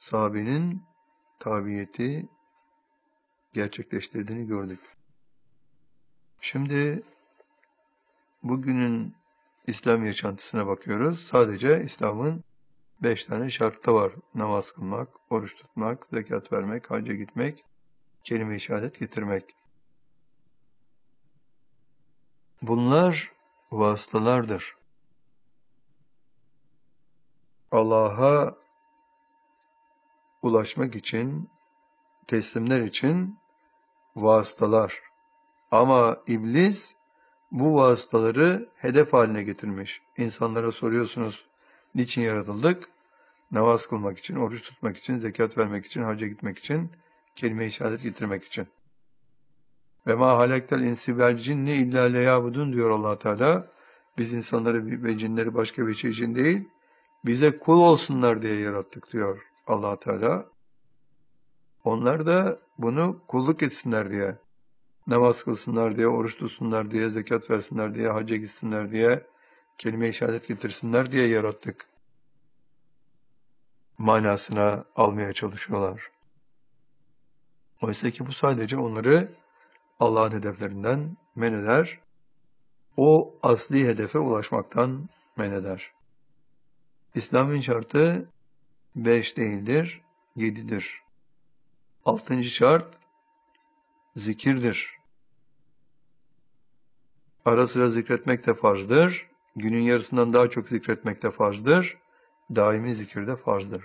sahabenin tabiyeti gerçekleştirdiğini gördük. Şimdi bugünün İslam yaşantısına bakıyoruz. Sadece İslam'ın 5 tane şartı var. Namaz kılmak, oruç tutmak, zekat vermek, hacca gitmek, kelime-i şehadet getirmek. Bunlar vasıtalardır. Allah'a ulaşmak için, teslimler için vasıtalar. Ama iblis bu vasıtaları hedef haline getirmiş. İnsanlara soruyorsunuz, niçin yaratıldık? Namaz kılmak için, oruç tutmak için, zekat vermek için, hacca gitmek için, kelime-i şehadet getirmek için. Ve ma halaktel insi vel cinni illa leyabudun diyor Allah Teala. Biz insanları ve cinleri başka bir şey için değil, bize kul olsunlar diye yarattık diyor Allah Teala. Onlar da bunu kulluk etsinler diye, namaz kılsınlar diye, oruç tutsunlar diye, zekat versinler diye, hacca gitsinler diye, kelime-i şehadet getirsinler diye yarattık manasına almaya çalışıyorlar. Oysa ki bu sadece onları Allah'ın hedeflerinden men eder, o asli hedefe ulaşmaktan men eder. İslam'ın şartı 5 değildir, 7'dir. 6. şart zikirdir. Ara sıra zikretmek de farzdır. Günün yarısından daha çok zikretmek de farzdır. Daimi zikir de farzdır.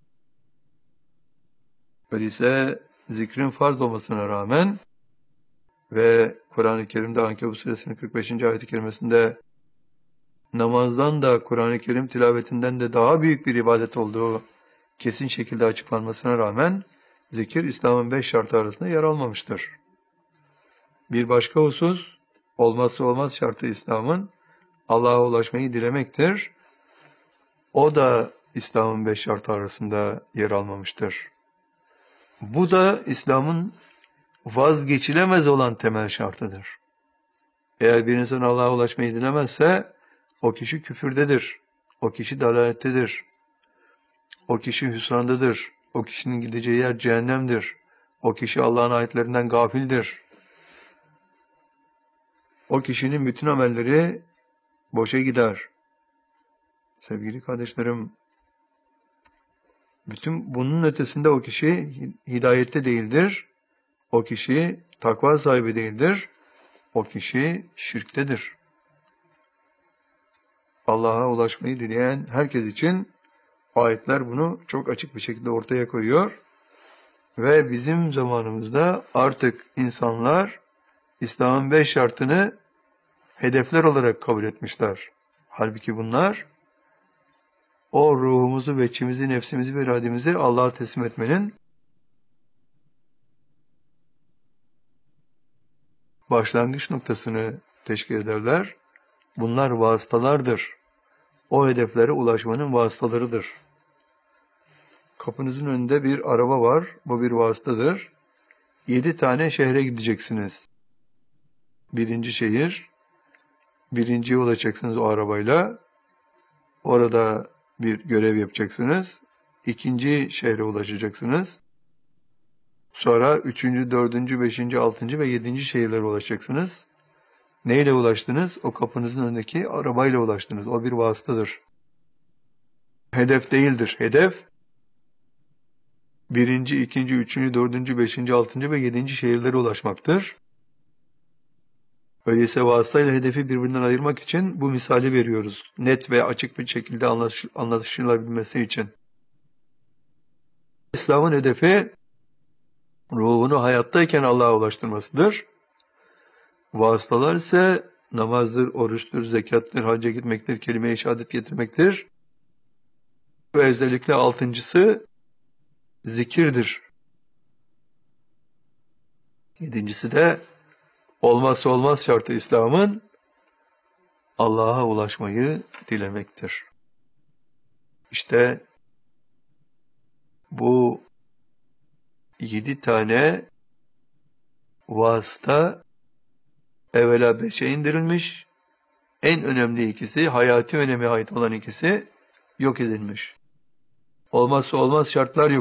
Öyleyse zikrin farz olmasına rağmen ve Kur'an-ı Kerim'de Ankebut suresinin 45. ayet-i kerimesinde namazdan da Kur'an-ı Kerim tilavetinden de daha büyük bir ibadet olduğu kesin şekilde açıklanmasına rağmen zikir İslam'ın 5 şartı arasında yer almamıştır. Bir başka husus, olmazsa olmaz şartı İslam'ın Allah'a ulaşmayı dilemektir. O da İslam'ın 5 şartı arasında yer almamıştır. Bu da İslam'ın vazgeçilemez olan temel şartıdır. Eğer bir insan Allah'a ulaşmayı dilemezse o kişi küfürdedir, o kişi dalalettedir, o kişi hüsrandadır, o kişinin gideceği yer cehennemdir, o kişi Allah'ın ayetlerinden gafildir. O kişinin bütün amelleri boşa gider. Sevgili kardeşlerim, bütün bunun ötesinde o kişi hidayette değildir, o kişi takva sahibi değildir, o kişi şirktedir. Allah'a ulaşmayı dileyen herkes için ayetler bunu çok açık bir şekilde ortaya koyuyor. Ve bizim zamanımızda artık insanlar İslam'ın 5 şartını hedefler olarak kabul etmişler. Halbuki bunlar o ruhumuzu ve içimizi, nefsimizi ve irademizi Allah'a teslim etmenin başlangıç noktasını teşkil ederler. Bunlar vasıtalardır. O hedeflere ulaşmanın vasıtalarıdır. Kapınızın önünde bir araba var. Bu bir vasıtadır. 7 tane şehre gideceksiniz. Birinci şehir, birinciye ulaşacaksınız o arabayla. Orada bir görev yapacaksınız. İkinci şehre ulaşacaksınız. Sonra 3., 4., 5., 6. ve 7. şehirlere ulaşacaksınız. Neyle ulaştınız? O kapınızın önündeki arabayla ulaştınız. O bir vasıtadır. Hedef değildir. Hedef 1., 2., 3., 4., 5., 6. ve 7. şehirlere ulaşmaktır. Öyleyse vasıtayla hedefi birbirinden ayırmak için bu misali veriyoruz. Net ve açık bir şekilde anlaşılabilmesi için. İslam'ın hedefi ruhunu hayattayken Allah'a ulaştırmasıdır. Vasıtalar ise namazdır, oruçtur, zekattır, hacca gitmektir, kelime-i şehadet getirmektir. Ve özellikle 6.'sı zikirdir. 7.'si de olmazsa olmaz şartı İslam'ın Allah'a ulaşmayı dilemektir. İşte bu 7 tane vasıta evvela 5'e indirilmiş. En önemli ikisi, hayati öneme ait olan ikisi yok edilmiş. Olmazsa olmaz şartlar yok.